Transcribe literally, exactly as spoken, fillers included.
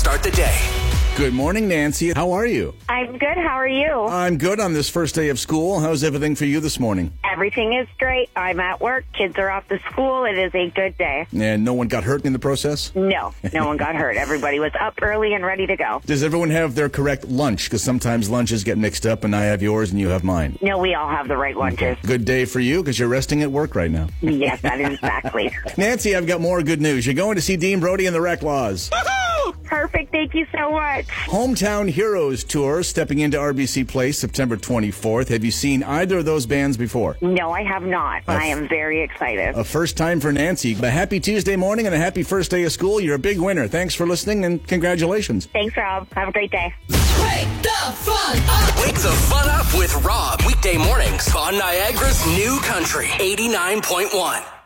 start the day. Good morning, Nancy. How are you? I'm good. How are you? I'm good on this first day of school. How's everything for you this morning? Everything is great. I'm at work. Kids are off to school. It is a good day. And no one got hurt in the process? No, no one got hurt. Everybody was up early and ready to go. Does everyone have their correct lunch? Because sometimes lunches get mixed up and I have yours and you have mine. No, we all have the right lunches. Good day for you because you're resting at work right now. Yes, that is exactly. Nancy, I've got more good news. You're going to see Dean Brody and the Reclaws. Perfect. Thank you so much. Hometown Heroes Tour stepping into R B C Place September twenty-fourth. Have you seen either of those bands before? No, I have not. A f- I am very excited. A first time for Nancy. A happy Tuesday morning and a happy first day of school. You're a big winner. Thanks for listening and congratulations. Thanks, Rob. Have a great day. Wake the fun up. Wake the fun up with Rob. Weekday mornings on Niagara's new country, eighty-nine point one.